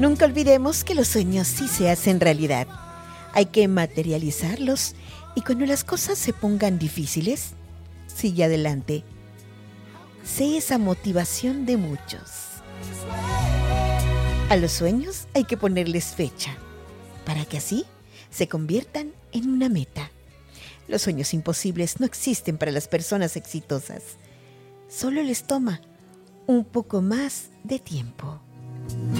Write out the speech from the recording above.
Nunca olvidemos que los sueños sí se hacen realidad. Hay que materializarlos y cuando las cosas se pongan difíciles, sigue adelante. Sé esa motivación de muchos. A los sueños hay que ponerles fecha, para que así se conviertan en una meta. Los sueños imposibles no existen para las personas exitosas. Solo les toma un poco más de tiempo.